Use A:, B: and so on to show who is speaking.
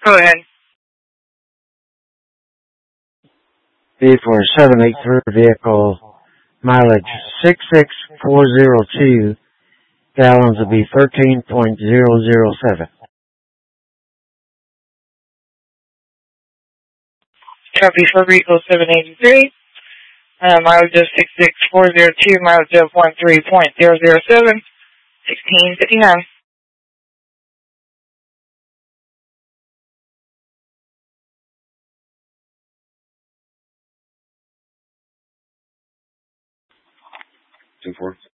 A: Go ahead.
B: Be for a 783 vehicle, mileage 66402, gallons will be 13.007.
A: Copy for Rico 783. Mileage of 66402, mileage of 13.007, 1659.
C: Two four.